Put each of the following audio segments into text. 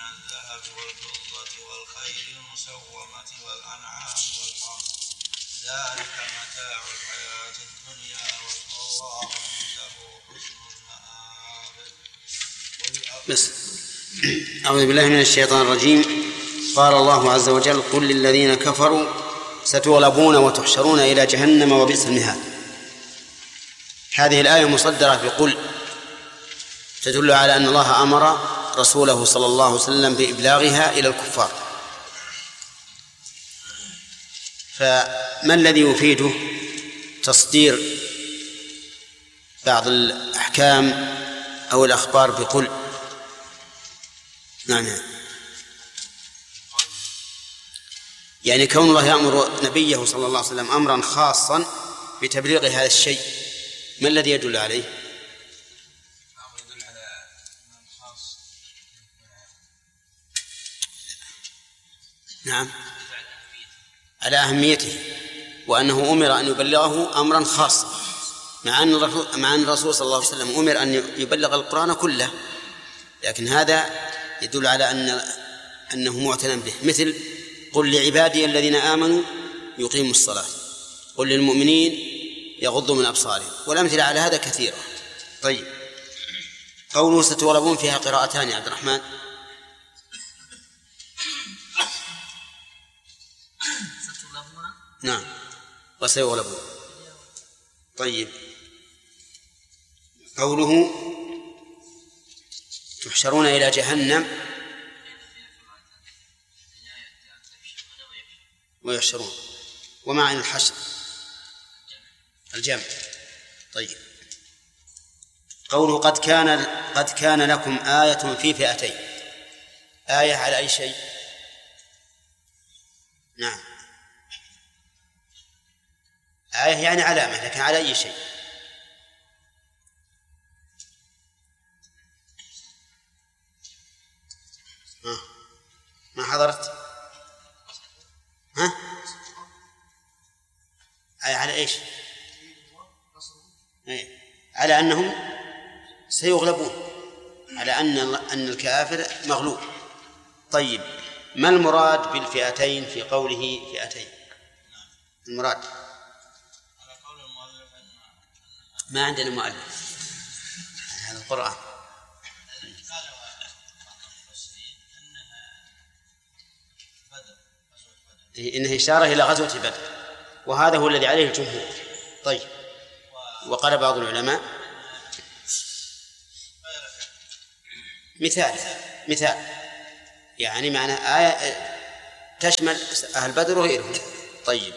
الذهب والفضة والخيل المسومة والأنعام والحرث ذلك متاع الحياة الدنيا والله عنده حسن المآب. بس أعوذ بالله من الشيطان الرجيم. قال الله عز وجل: قل للذين كفروا ستغلبون وتحشرون إلى جهنم وبئس المهاد. هذه الآية مصدرة بقل، تدل على أن الله أمر رسوله صلى الله عليه وسلم بإبلاغها إلى الكفار. فما الذي يفيده تصدير بعض الأحكام أو الأخبار بقل؟ نعم، يعني كون الله يأمر نبيه صلى الله عليه وسلم أمرا خاصا بتبليغ هذا الشيء، ما الذي يدل عليه؟ يدل على خاص. نعم، على أهميته، وأنه أمر أن يبلغه أمرا خاصا، مع أن الرسول صلى الله عليه وسلم أمر أن يبلغ القرآن كله، لكن هذا يدل على أنه معتنى به. مثل: قل لعبادي الذين آمنوا يقيموا الصلاة، قل للمؤمنين يغضوا من أبصارهم، والأمثلة على هذا كثيرة. طيب، قوله ستغلبون فيها قراءتان يا عبد الرحمن. نعم، وسيغلبون. طيب، قوله تحشرون إلى جهنم ويحشرون، ومعنى الحشر الجمع. طيب، قوله قد كان لكم آية في فئتين. آية على أي شيء؟ نعم، آية يعني علامة، لكن على أي شيء؟ ما حضرت؟ آية على إيش؟ على أنهم سيغلبون، على أن الكافر مغلوب. طيب، ما المراد بالفئتين في قوله فئتين؟ المراد ما عندنا مؤلف هذا القرآن. إنها إشارة إلى غزوة بدر، وهذا هو الذي عليه الجمهور. طيب، وقال بعض العلماء مثال يعني معنى آية تشمل أهل بدر وغيرهم. طيب،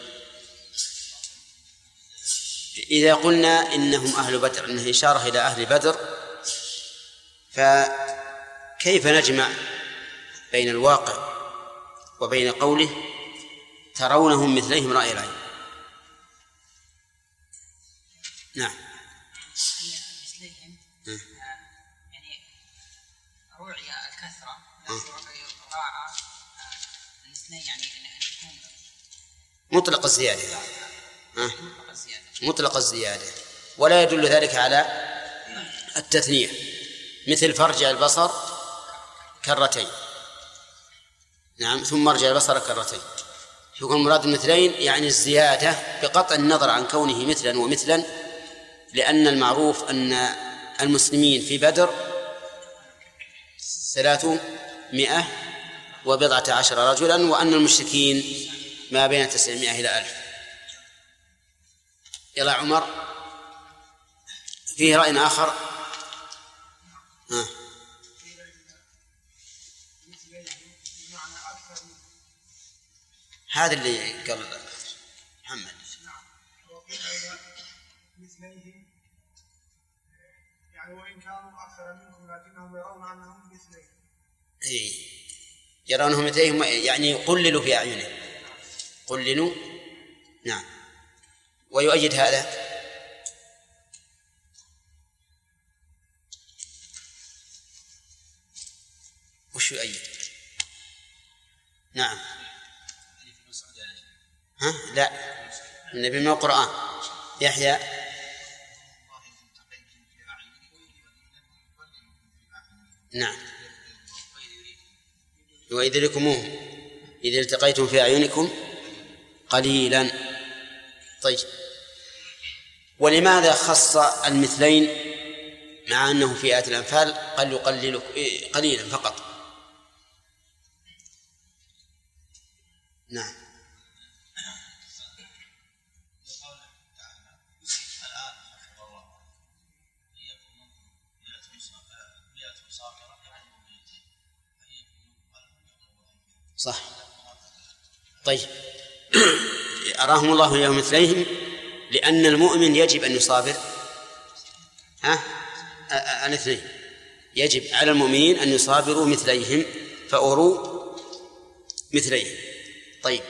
إذا قلنا إنهم أهل بدر، إنها إشارة إلى أهل بدر، فكيف نجمع بين الواقع وبين قوله ترونهم مثليهم رأي العين؟ نعم، يعني روعي الكثرة راعى الاثنين، يعني مطلق الزيادة، مطلق الزيادة، ولا يدل ذلك على التثنية، مثل فرجع البصر كرتين. نعم، ثم ارجع البصر كرتين. يكون مراد المثلين يعني الزيادة بقطع النظر عن كونه مثلا ومثلا، لأن المعروف أن المسلمين في بدر 310 رجلا، وأن المشركين ما بين 900 إلى 1000. يلا عمر، فيه رأي آخر. هذا اللي قال محمد. مثليهم، يعني وإن كانوا أكثر منكم لكنهم يرون أنهم مثليهم. يرونهم مثليهم، يعني قللوا في أعينهم، قللوا. نعم، ويؤيد هذا وش يؤيد؟ نعم، لا، النبي من القرآن. يحيى نعم، وإذ يريكموهم إذ التقيتم في أعينكم قليلا. طيب، ولماذا خص المثلين مع أنه في آية الأنفال قال يقلل قليلا فقط؟ نعم. صح. طيب، أراهم الله إياهم مثليهم لأن المؤمن يجب أن يصابر الاثنين، يجب على المؤمنين أن يصابروا مثليهم فأروا مثليهم. طيب،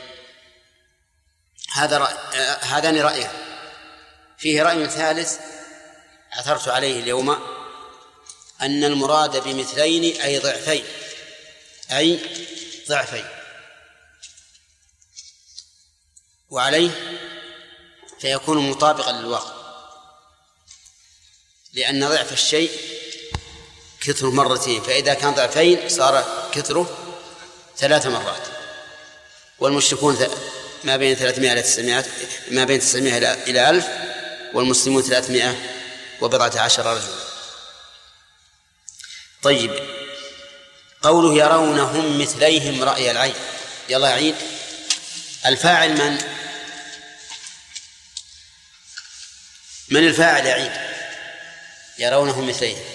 هذان رأيان. فيه رأي ثالث عثرت عليه اليوم أن المراد بمثلين أي ضعفين، أي ضعفين، وعليه فيكون مطابقا للواقع، لأن ضعف الشيء كثره مرتين، فإذا كان ضعفين صار كثره 3 مرات. والمشركون ما بين 300 إلى 900، ما بين 900 إلى 1000، والمسلمون 314 رجلا. طيب، قوله يرونهم مثليهم رأي العين، يلا عيد. الفاعل من الفاعل يا عيد؟ يرونهم مثليهم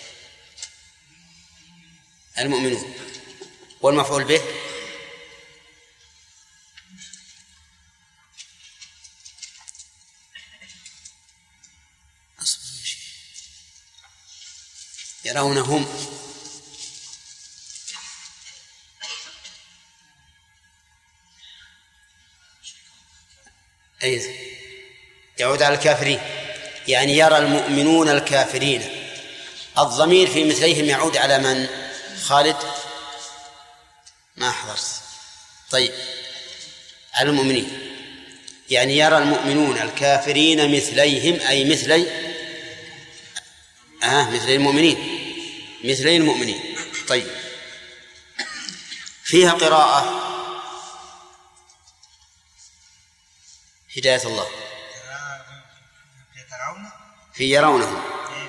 المؤمنون. والمفعول به يرونهم أي يعود على الكافرين، يعني يرى المؤمنون الكافرين. الضمير في مثليهم يعود على من؟ خالد ما حضرت. طيب، على المؤمنين، يعني يرى المؤمنون الكافرين مثليهم أي مثلي المؤمنين، مثلي المؤمنين. طيب، فيها قراءة هداية الله في يرونهم،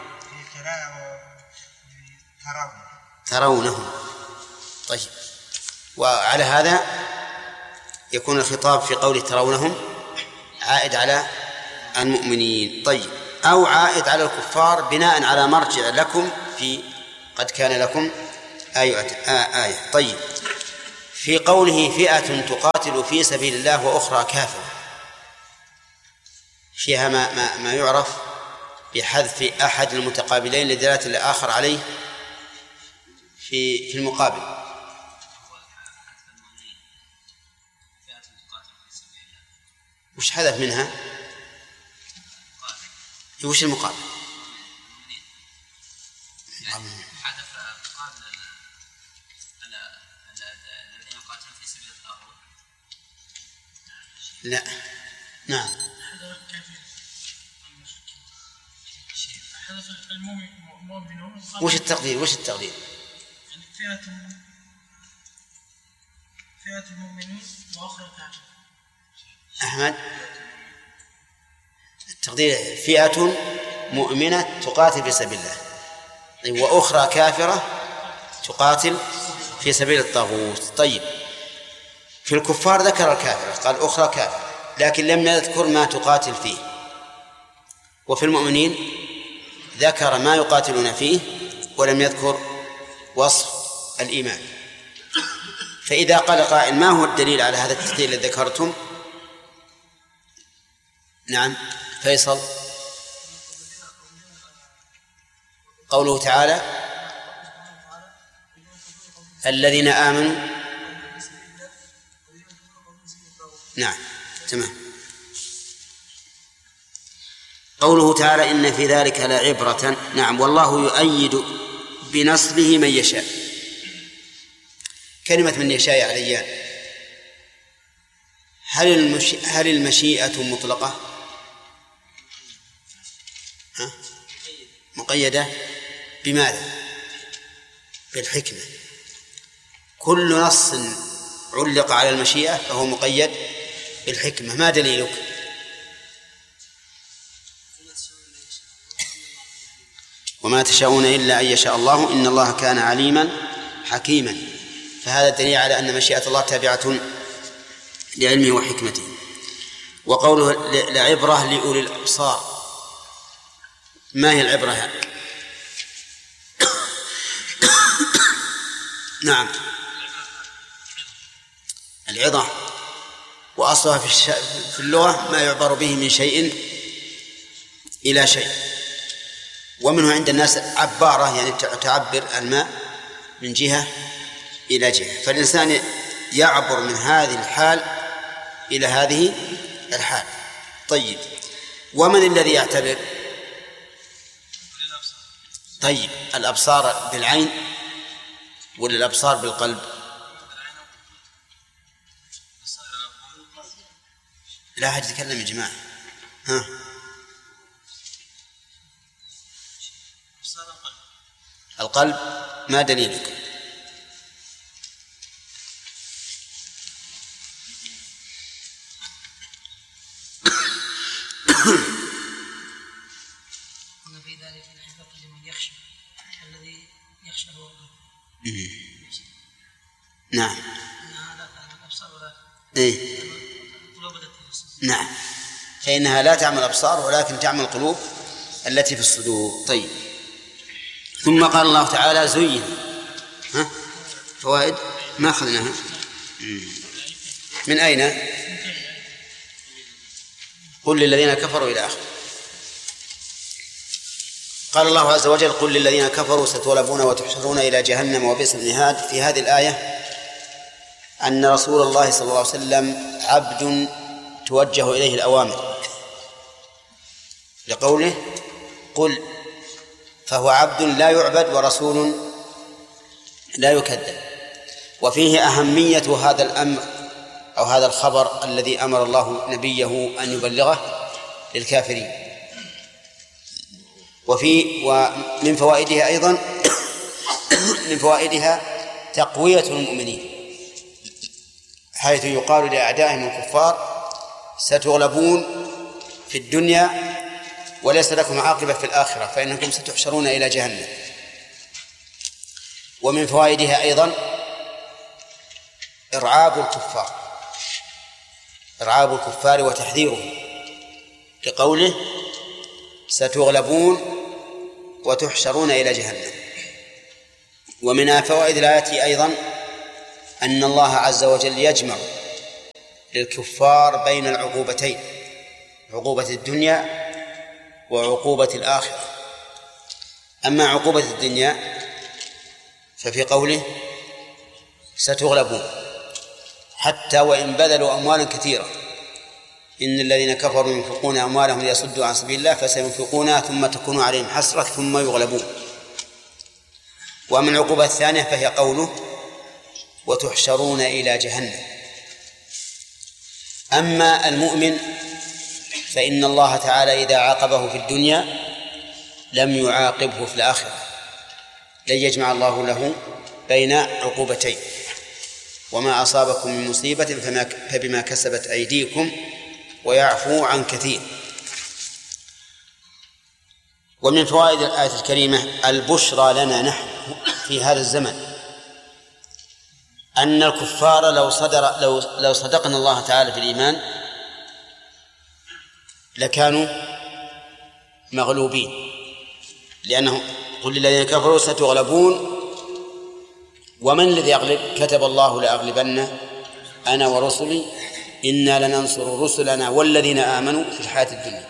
ترونهم. طيب، وعلى هذا يكون الخطاب في قول ترونهم عائد على المؤمنين. طيب، أو عائد على الكفار بناء على مرجع لكم في قد كان لكم آية. طيب، في قوله فئة تقاتل في سبيل الله وأخرى كافرة، فيها ما يعرف بحذف أحد المتقابلين لدلالة الآخر عليه في المقابل. وش حذف منها؟ وش المقابل؟ حذف مقابل الذين يقاتلون في سبيل الطاغوت. لا، نعم. حذف المؤمنون. وش التقدير؟ فئة المؤمنين وأخرى كافرة. أحمد، التقدير فئة مؤمنة تقاتل في سبيل الله، وأخرى كافرة تقاتل في سبيل الطاغوت. طيب، في الكفار ذكر الكافرة قال أخرى كافرة، لكن لم يذكر ما تقاتل فيه. وفي المؤمنين ذكر ما يقاتلون فيه ولم يذكر وصف الإيمان. فإذا قال قائل ما هو الدليل على هذا التقدير الذي ذكرتم؟ نعم فيصل. قوله تعالى الذين آمنوا. نعم تمام. قوله تعالى إن في ذلك لعبرة. نعم، والله يؤيد بنصره من يشاء. كلمة من يشاء يا عليان، هل المشيئة مطلقة؟ مقيدة بماذا؟ بالحكمة. كل نص علق على المشيئة فهو مقيد بالحكمة. ما دليلك؟ وما تشاءون إلا أن يشاء الله إن الله كان عليما حكيما. فهذا دليل على أن مشيئة الله تابعة لعلمه وحكمته. وقوله لعبرة لأولي الأبصار، ما هي العبرة؟ نعم العظة، وأصلها في اللغة ما يعبر به من شيء إلى شيء، ومنه عند الناس عبارة يعني تعبر الماء من جهة إلى جهة، فالإنسان يعبر من هذه الحال إلى هذه الحال. طيب ومن الذي يعتبر؟ طيب الأبصار بالعين ولا الأبصار بالقلب؟ لا أحد يتكلم يا جماعة. ها القلب. ما دليلك؟ أن في ذلك الحفظ لمن يخشى، الذي يخشى هو القلب. نعم إنها لا تعمل الأبصار ولا قلوب التي في الصدور. نعم، فإنها لا تعمل الأبصار ولكن تعمل القلوب التي في الصدور. طيب ثم قال الله تعالى زين. ها فوائد ما أخذناها من أين؟ قل للذين كفروا إلى آخر. قال الله عز وجل قل للذين كفروا ستغلبون وتحشرون إلى جهنم وبئس المهاد. في هذه الآية أن رسول الله صلى الله عليه وسلم عبد توجه إليه الأوامر لقوله قل، فهو عبد لا يعبد ورسول لا يكذب. وفيه أهمية هذا الأمر أو هذا الخبر الذي أمر الله نبيه أن يبلغه للكافرين. ومن فوائدها أيضا من فوائدها تقوية المؤمنين، حيث يقال لأعدائهم الكفار ستغلبون في الدنيا وليس لكم عاقبة في الآخرة فإنكم ستحشرون إلى جهنم. ومن فوائدها أيضا إرعاب الكفار وتحذيرهم لقوله ستغلبون وتحشرون إلى جهنم. ومن فوائد الآية أيضا أن الله عز وجل يجمع للكفار بين العقوبتين، عقوبة الدنيا وعقوبة الآخرة. أما عقوبة الدنيا ففي قوله ستغلبون حتى وإن بذلوا أموالا كثيرة، إن الذين كفروا ينفقون أموالهم ليصدوا عن سبيل الله فسينفقونها ثم تكون عليهم حسرة ثم يغلبون. ومن العقوبة الثانية فهي قوله وتحشرون إلى جهنم. أما المؤمن فإن الله تعالى إذا عاقبه في الدنيا لم يعاقبه في الآخرة، لن يجمع الله له بين عقوبتين. وما أصابكم من مصيبة فبما كسبت أيديكم ويعفو عن كثير. ومن فوائد الآية الكريمة البشرى لنا نحن في هذا الزمن أن الكفار لو صدقنا الله تعالى في الإيمان لكانوا مغلوبين، لأنه قل للذين كفروا ستغلبون ومن الذي يغلب؟ كتب الله لأغلبن أنا ورسلي إنا لننصر رسلنا والذين آمنوا في الحياة الدنيا.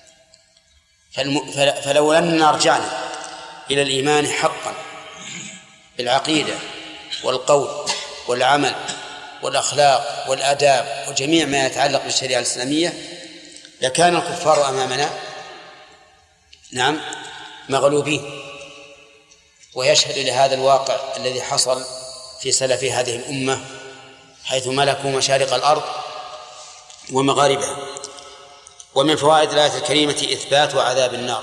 فلو أننا رجعنا إلى الإيمان حقا بالعقيدة والقول والعمل والأخلاق والآداب وجميع ما يتعلق بالشريعة الإسلامية لكان الكفار أمامنا نعم مغلوبين. ويشهد لهذا الواقع الذي حصل في سلف هذه الأمة حيث ملكوا مشارق الأرض ومغاربها. ومن فوائد الآية الكريمة إثبات عذاب النار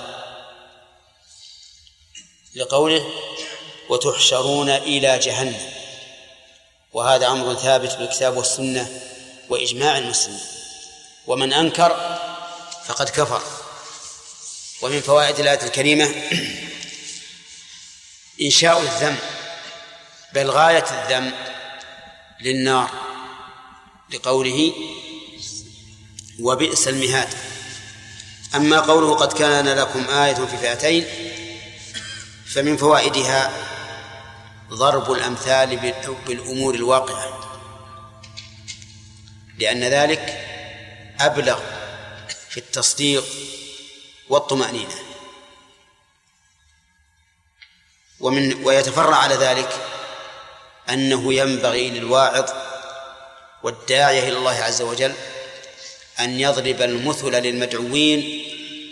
لقوله وتحشرون إلى جهنم. وهذا أمر ثابت بالكتاب والسنة وإجماع المسلمين، ومن أنكر فقد كفر. ومن فوائد الآية الكريمة إنشاء الذم، بل غاية الذم للنار، لقوله وبئس المهاد. أما قوله قد كان لكم آية في فئتين، فمن فوائدها ضرب الأمثال بالأمور الواقعة، لأن ذلك أبلغ في التصديق والطمأنينة. ويتفرع على ذلك أنه ينبغي للواعظ والداعية إلى الله عز وجل أن يضرب المثل للمدعوين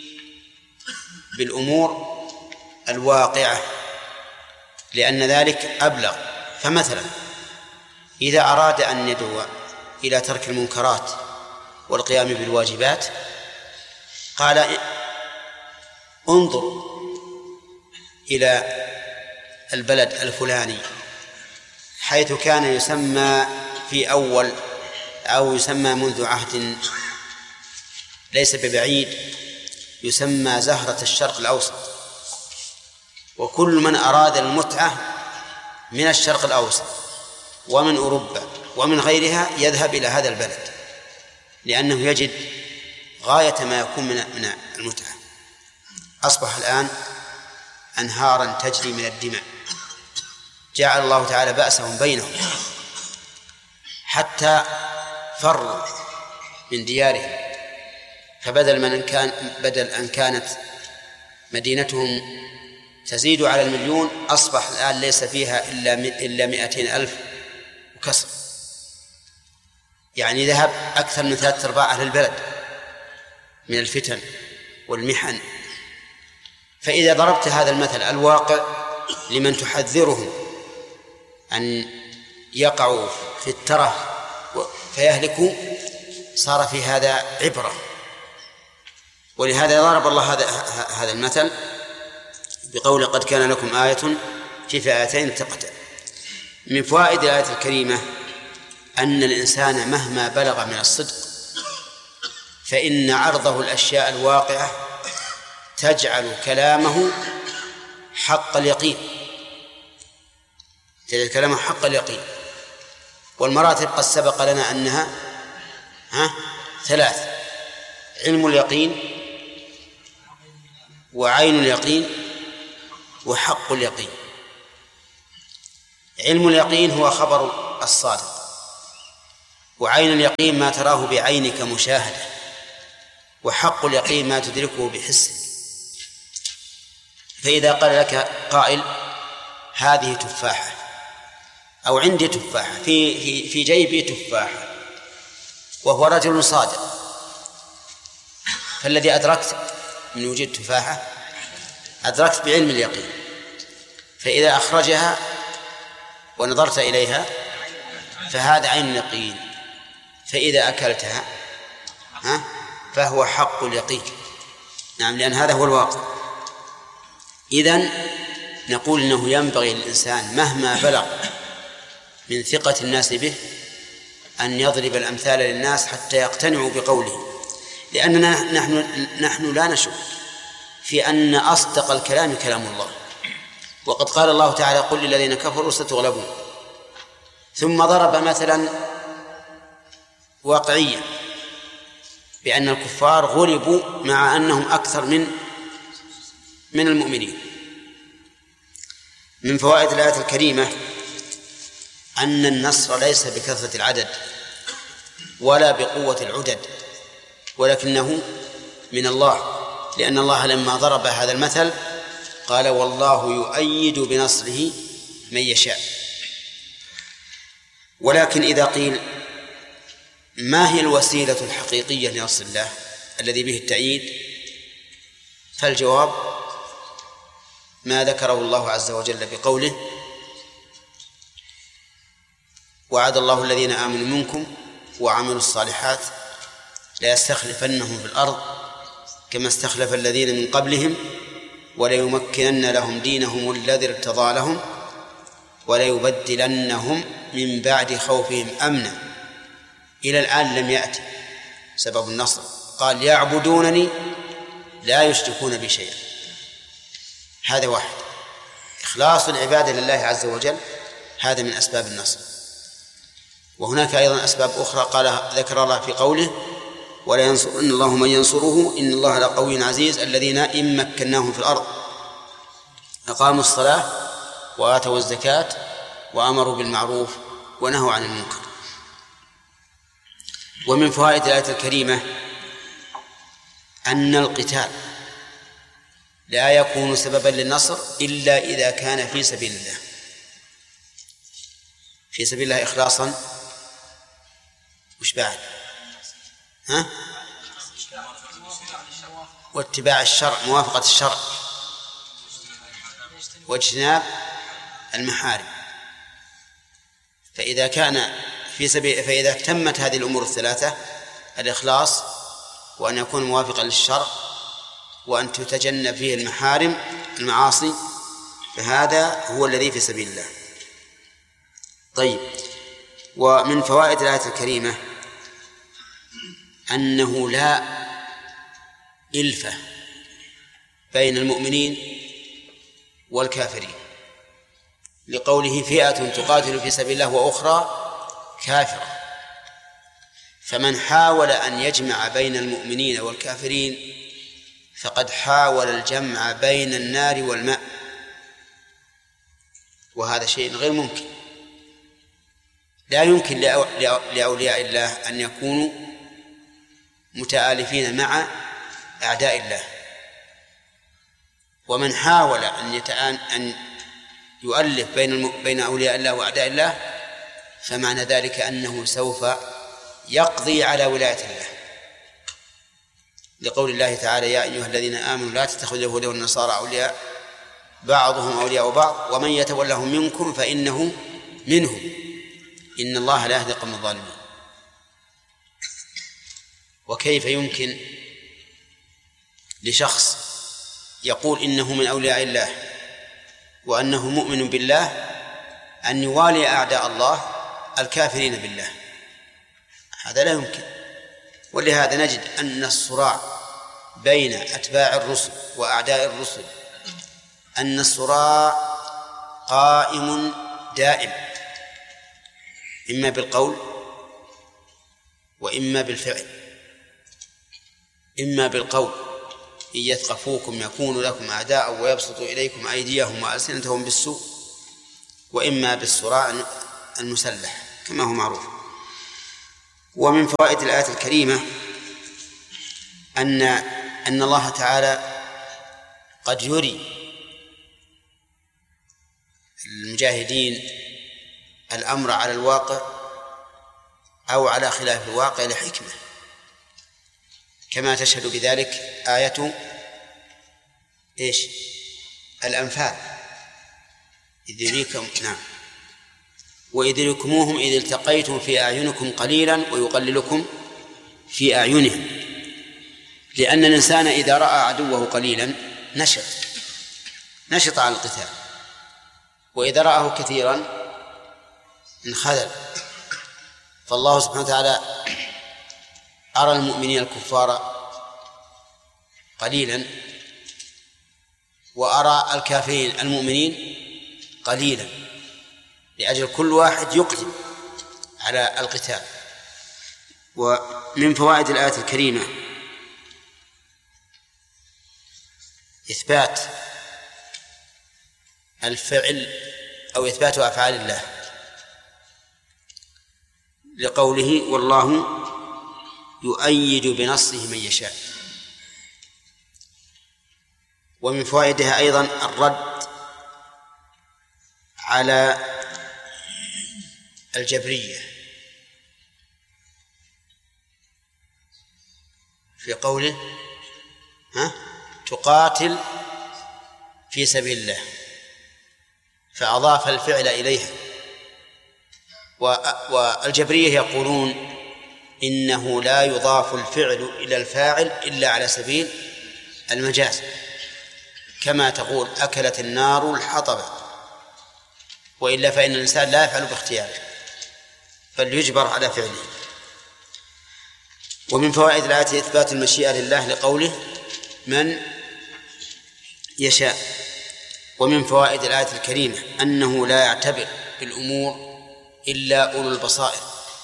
بالأمور الواقعة، لأن ذلك أبلغ. فمثلا إذا أراد أن يدعو إلى ترك المنكرات والقيام بالواجبات، قال انظر إلى البلد الفلاني حيث كان يسمى في أول أو يسمى منذ عهد ليس ببعيد يسمى زهرة الشرق الأوسط، وكل من أراد المتعة من الشرق الأوسط ومن أوروبا ومن غيرها يذهب إلى هذا البلد، لأنه يجد غاية ما يكون من المتعة. أصبح الآن أنهارا تجري من الدماء، جعل الله تعالى بأسهم بينهم حتى فروا من ديارهم، بدل أن كانت مدينتهم تزيد على 1,000,000 أصبح الآن ليس فيها إلا 200,000 وكسر، يعني ذهب أكثر من 3/4 أهل البلد من الفتن والمحن. فإذا ضربت هذا المثل الواقع لمن تحذرهم أن يقعوا في التره فيهلكوا، صار في هذا عبرة. ولهذا ضرب الله هذا المثل بقول قد كان لكم آية في فئتين التقتا. من فوائد الآية الكريمة أن الإنسان مهما بلغ من الصدق فإن عرضه الأشياء الواقعة تجعل كلامه حق اليقين، تجعل كلامه حق اليقين. والمراتب قد سبق لنا أنها 3: علم اليقين وعين اليقين وحق اليقين. علم اليقين هو خبر الصادق، وعين اليقين ما تراه بعينك مشاهدة، وحق اليقين ما تدركه بحسك. فإذا قال لك قائل هذه تفاحة أو عندي تفاحة في جيبي تفاحة، وهو رجل صادق، فالذي أدركت من وجود تفاحة أدركت بعلم اليقين، فإذا أخرجها ونظرت إليها فهذا عين اليقين، فإذا أكلتها فهو حق اليقين. نعم، لأن هذا هو الواقع. إذن نقول إنه ينبغي للإنسان مهما بلغ من ثقة الناس به أن يضرب الأمثال للناس حتى يقتنعوا بقوله، لأننا نحن لا نشك في أن أصدق الكلام كلام الله، وقد قال الله تعالى قل للذين كفروا ستغلبون. ثم ضرب مثلا واقعيا بأن الكفار غلبوا مع أنهم أكثر من المؤمنين. من فوائد الآية الكريمة أن النصر ليس بكثرة العدد ولا بقوة العدد، ولكنه من الله، لأن الله لما ضرب هذا المثل قال والله يؤيد بنصره من يشاء. ولكن إذا قيل ما هي الوسيلة الحقيقية لنصر الله الذي به التأييد، فالجواب ما ذكره الله عز وجل بقوله وعد الله الذين آمنوا منكم وعملوا الصالحات ليستخلفنهم في الأرض كما استخلف الذين من قبلهم وليمكنن لهم دينهم الذي ارتضى لهم وليبدلنهم من بعد خوفهم أمنا. إلى الآن لم يأتي سبب النصر، قال يعبدونني لا يشركون بي شيئا. هذا واحد، إخلاص العبادة لله عز وجل، هذا من أسباب النصر. وهناك أيضا أسباب أخرى ذكر الله في قوله ولا ينصرن الله من ينصره إن الله لقوي عزيز الذين إن مكناهم في الأرض أقاموا الصلاة وآتوا الزكاة وأمروا بالمعروف ونهوا عن المنكر. ومن فوائد الآية الكريمة أن القتال لا يكون سببا للنصر إلا إذا كان في سبيل الله، في سبيل الله إخلاصا. وش بعد؟ واتباع الشرع، موافقة الشرع، واجتناب المحارم. فإذا كان في سبيل، فإذا تمت هذه الأمور الثلاثة، الإخلاص وأن يكون موافقا للشرع وأن تتجنب فيه المحارم المعاصي، فهذا هو الذي في سبيل الله. طيب، ومن فوائد الآية الكريمة أنه لا إلفة بين المؤمنين والكافرين، لقوله فئة تقاتل في سبيل الله وأخرى كافرة. فمن حاول أن يجمع بين المؤمنين والكافرين فقد حاول الجمع بين النار والماء، وهذا شيء غير ممكن. لا يمكن لأولياء الله أن يكونوا متآلفين مع أعداء الله. ومن حاول أن يؤلف بين أولياء الله وأعداء الله فمعنى ذلك أنه سوف يقضي على ولاية الله، لقول الله تعالى يا أيها الذين آمنوا لا تتخذوا اليهود والنصارى أولياء بعضهم أولياء بعض ومن يتولهم منكم فإنه منهم إن الله لا يهدي القوم الظالمين. وكيف يمكن لشخص يقول إنه من أولياء الله وأنه مؤمن بالله أن يوالي أعداء الله الكافرين بالله؟ هذا لا يمكن. ولهذا نجد أن الصراع بين أتباع الرسل وأعداء الرسل أن الصراع قائم دائم، إما بالقول وإما بالفعل. إما بالقول إن يثقفوكم يكونوا لكم أعداء ويبسطوا إليكم أيديهم وألسنتهم بالسوء، وإما بالصراع المسلح كما هو معروف. ومن فوائد الآية الكريمة أن الله تعالى قد يري المجاهدين الأمر على الواقع أو على خلاف الواقع لحكمة، كما تشهد بذلك آية الأنفال إذ يريكم وإذ يريكموهم إذ التقيتم في أعينكم قليلا ويقللكم في أعينهم، لأن الإنسان إذا رأى عدوه قليلا نشط على القتال، وإذا رآه كثيرا انخذل. فالله سبحانه وتعالى أرى المؤمنين الكفار قليلا وأرى الكافرين المؤمنين قليلا، لأجل كل واحد يقدم على القتال. ومن فوائد الآية الكريمة إثبات الفعل أو إثبات أفعال الله، لقوله والله يؤيد بنصره من يشاء. ومن فوائدها أيضا الرد على الجبرية في قوله تقاتل في سبيل الله، فأضاف الفعل إليها. والجبرية يقولون إنه لا يضاف الفعل إلى الفاعل إلا على سبيل المجاز، كما تقول أكلت النار الحطب، وإلا فإن الإنسان لا يفعل باختياره. فليجبر على فعله. ومن فوائد الآية إثبات المشيئة لله لقوله من يشاء. ومن فوائد الآية الكريمة أنه لا يعتبر بالأمور إلا أولو البصائر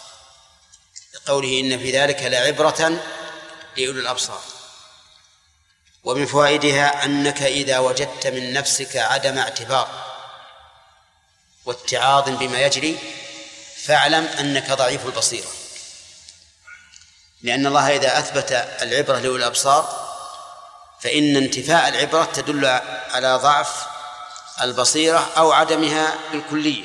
لقوله إن في ذلك لعبرة لأولي الأبصار. ومن فوائدها أنك إذا وجدت من نفسك عدم اعتبار واتعاظ بما يجري فاعلم أنك ضعيف البصيرة، لأن الله إذا أثبت العبرة لأولي الأبصار فإن انتفاء العبرة تدل على ضعف البصيرة أو عدمها بالكلية.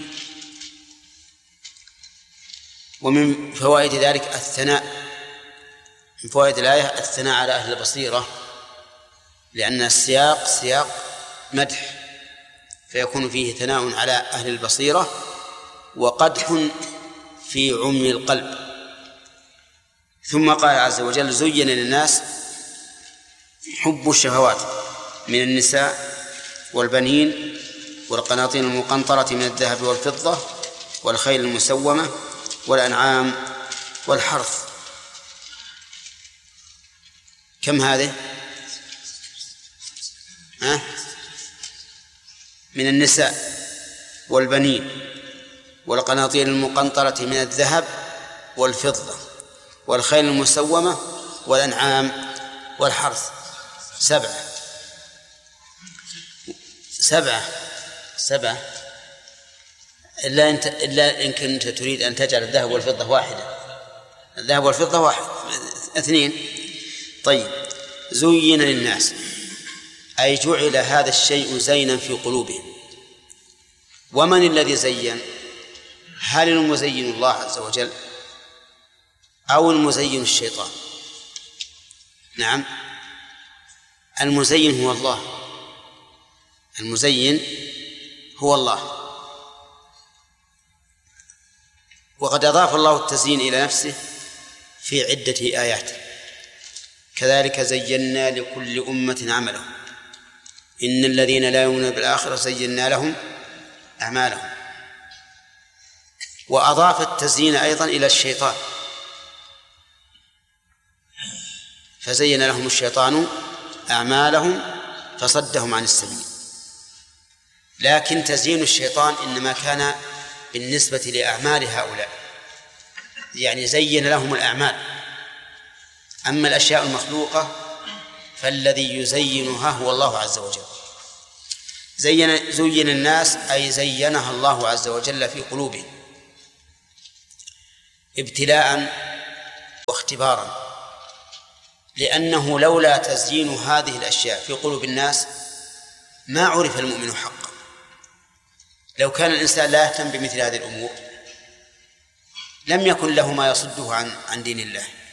ومن فوائد ذلك الثناء، من فوائد الآية الثناء على أهل البصيرة، لأن السياق سياق مدح فيكون فيه ثناء على أهل البصيرة وقدح في عمي القلب. ثم قال عز وجل زين للناس حب الشهوات من النساء والبنين والقناطير المقنطرة من الذهب والفضة والخيل المسومة والأنعام والحرث. كم هذه؟ من النساء والبنين والقناطير المقنطرة من الذهب والفضة والخيل المسومة والأنعام والحرث. سبعة إلا إن كنت تريد أن تجعل الذهب والفضة واحدة. الذهب والفضة واحد، 2. طيب، زين للناس أي جعل هذا الشيء زينا في قلوبهم. ومن الذي زين؟ هل المزين الله عز وجل أو المزين الشيطان؟ نعم، المزين هو الله، المزين هو الله. وقد أضاف الله التزيين إلى نفسه في عدة آيات. كذلك زينا لكل أمة عملهم إن الذين لا يؤمنون بالآخرة زينا لهم أعمالهم. وأضاف التزيين أيضا إلى الشيطان فزين لهم الشيطان أعمالهم فصدهم عن السبيل. لكن تزيين الشيطان إنما كان بالنسبة لأعمال هؤلاء، يعني زين لهم الأعمال. أما الأشياء المخلوقة فالذي يزينها هو الله عز وجل. زين الناس أي زينها الله عز وجل في قلوبهم ابتلاء واختبارا، لأنه لولا تزيين هذه الأشياء في قلوب الناس ما عرف المؤمن حقا. لو كان الإنسان لا يهتم بمثل هذه الأمور لم يكن له ما يصده عن دين الله.